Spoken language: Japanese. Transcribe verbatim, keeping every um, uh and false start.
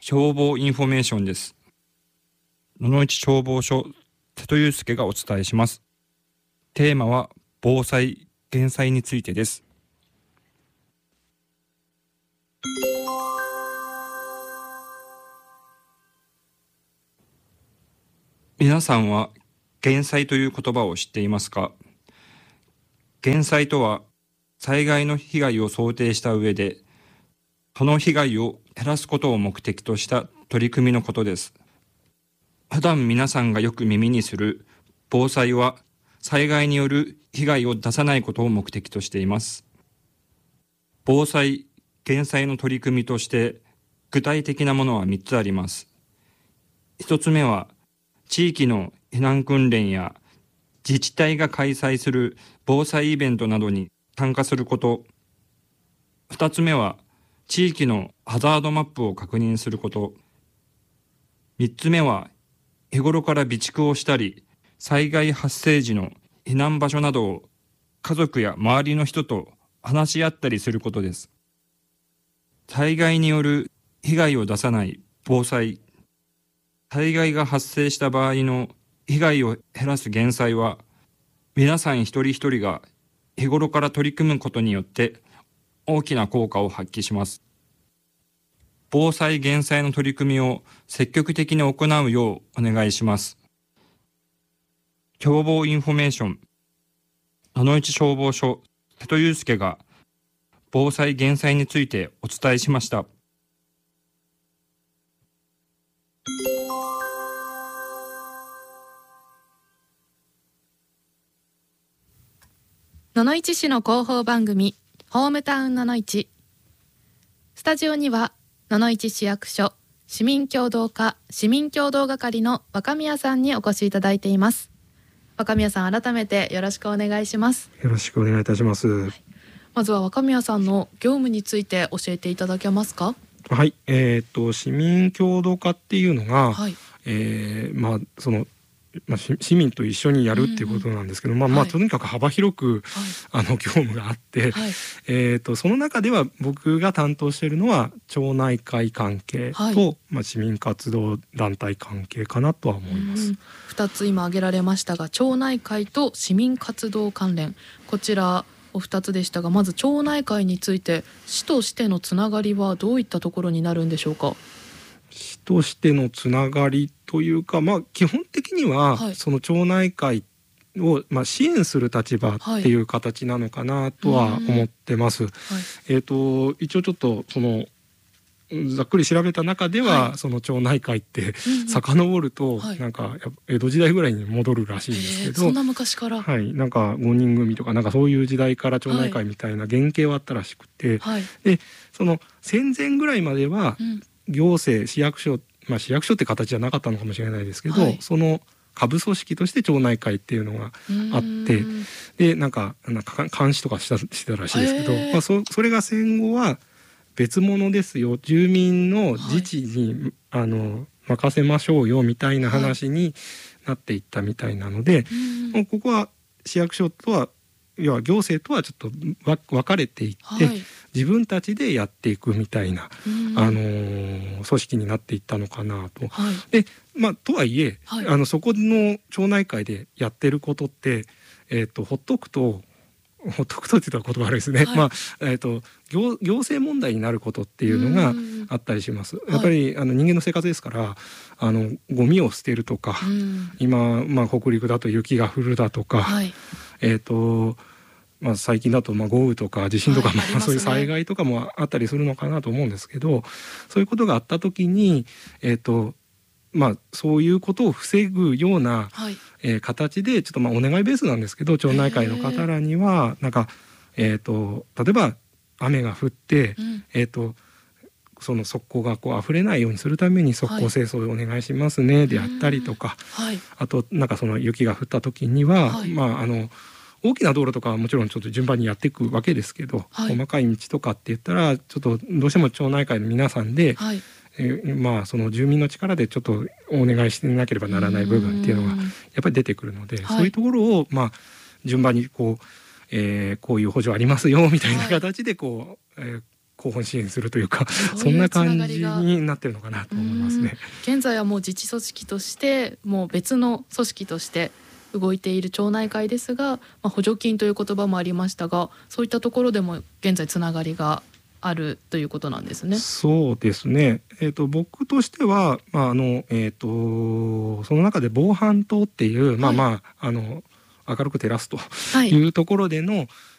消防インフォメーションです。野々市消防署瀬戸祐介がお伝えします。テーマは防災・減災についてです。皆さんは減災という言葉を知っていますか？減災とは災害の被害を想定した上で、その被害を減らすことを目的とした取り組みのことです。普段皆さんがよく耳にする防災は、災害による被害を出さないことを目的としています。防災・減災の取り組みとして具体的なものはみっつあります。ひとつめは、地域の避難訓練や自治体が開催する防災イベントなどに参加すること。ふたつめは、地域のハザードマップを確認すること。みっつめは、日頃から備蓄をしたり、災害発生時の避難場所などを家族や周りの人と話し合ったりすることです。災害による被害を出さない防災。災害が発生した場合の被害を減らす減災は、皆さん一人一人が日頃から取り組むことによって大きな効果を発揮します。防災・減災の取り組みを積極的に行うようお願いします。消防インフォメーション、野々市消防署瀬戸祐介が防災・減災についてお伝えしました。 野々市市の広報番組ホームタウン野々市。スタジオには野々市市役所市民協働課市民協働係の若宮さんにお越しいただいています。若宮さん、改めてよろしくお願いします。 よろしくお願いいたします。はい、 まずは若宮さんの業務について教えていただけますか？ はい、えー、と市民協働課っていうのが、 はい、 えー、まあそのまあ、市民と一緒にやるっていうことなんですけど、うん、まあまあとにかく幅広く、はい、あの業務があって、はい、えー、とその中では僕が担当しているのは町内会関係と、はい、まあ、市民活動団体関係かなとは思います。うん、 ふたつ今挙げられましたが、町内会と市民活動関連、こちらおふたつでしたが、まず町内会について市としてのつながりはどういったところになるんでしょうか？ 市としてのつながりというか、まあ、基本的には、はい、その町内会を、まあ、支援する立場っていう形なのかなとは思ってます。はい、えーと、一応ちょっとそのざっくり調べた中では、はい、その町内会って遡ると、うんうん、なんか江戸時代ぐらいに戻るらしいんですけど、 そんな昔から、 はい、なんかごにん組とかなんかそういう時代から町内会みたいな原型はあったらしくて、はい、でその戦前ぐらいまでは、うん、行政市役所、まあ、市役所って形じゃなかったのかもしれないですけど、はい、その下部組織として町内会っていうのがあって、でなんか、なんか監視とかしたしてたらしいですけど、まあ、そ, それが戦後は別物ですよ、住民の自治に、はい、あの任せましょうよみたいな話になっていったみたいなので、はい、ここは市役所とは要は行政とはちょっと分かれていって、はい、自分たちでやっていくみたいな、あのー、組織になっていったのかなと。はい、で、まあ、とはいえ、はい、あのそこの町内会でやってることって、えーと、ほっとくとほっとくとって言ったら言葉悪いですね、はい、まあえーと、行, 行政問題になることっていうのがあったりします。やっぱり、はい、あの人間の生活ですから、あのゴミを捨てるとか、今、まあ、北陸だと雪が降るだとか、はい、えーとまあ、最近だとまあ豪雨とか地震とか、はい、まあ、そういう災害とかもあったりするのかなと思うんですけど、そういうことがあった時に、えーとまあ、そういうことを防ぐような、はい、えー、形でちょっとまあお願いベースなんですけど、町内会の方らにはなんか、えーと例えば雨が降って、うん、えーとその側溝がこう溢れないようにするために側溝清掃をお願いしますね、はい、であったりとか、はい、あとなんかその雪が降った時には、はい、まああの大きな道路とかはもちろんちょっと順番にやっていくわけですけど、はい、細かい道とかって言ったらちょっとどうしても町内会の皆さんで、はい、えー、まあその住民の力でちょっとお願いしなければならない部分っていうのがやっぱり出てくるので、そういうところをまあ順番にこう、えー、こういう補助ありますよみたいな形でこう、えー広報支援するというかそんな感じになってるのかなと思いますね。 現在はもう自治組織としてもう別の組織として動いている町内会ですが、まあ、補助金という言葉もありましたが、そういったところでも現在つながりがあるということなんですね。 そうですね、えー、と僕としては、まああのえー、とその中で防犯灯っていう、はい、まあまああの明るく照らすというところでの、はい、